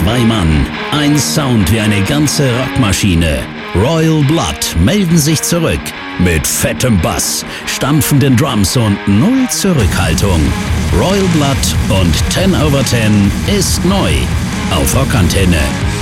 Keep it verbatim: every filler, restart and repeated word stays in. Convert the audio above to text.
Zwei Mann, ein Sound wie eine ganze Rockmaschine. Royal Blood melden sich zurück. Mit fettem Bass, stampfenden Drums und null Zurückhaltung. Royal Blood und ten over ten ist neu. Auf Rockantenne.